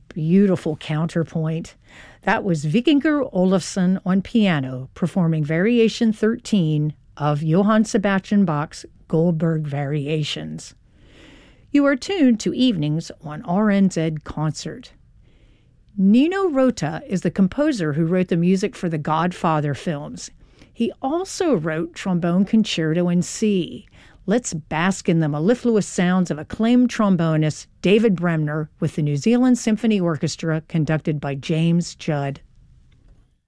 beautiful counterpoint. That was Vikingur Olafsson on piano, performing Variation 13 of Johann Sebastian Bach's Goldberg Variations. You are tuned to Evenings on RNZ Concert. Nino Rota is the composer who wrote the music for the Godfather films. He also wrote Trombone Concerto in C. Let's bask in the mellifluous sounds of acclaimed trombonist David Bremner with the New Zealand Symphony Orchestra conducted by James Judd.